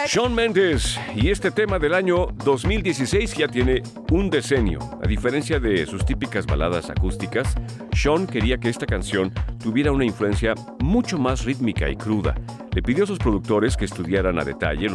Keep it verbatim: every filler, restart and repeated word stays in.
Shawn Mendes, y este tema del año dos mil dieciséis ya tiene un decenio. A diferencia de sus típicas baladas acústicas, Shawn quería que esta canción tuviera una influencia mucho más rítmica y cruda. Le pidió a sus productores que estudiaran a detalle